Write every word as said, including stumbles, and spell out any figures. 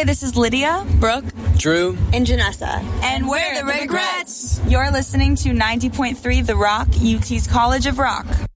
this is Lydia, Brooke, Drew, and Janessa. And we're the Regrets. You're listening to ninety point three The Rock, U T's College of Rock.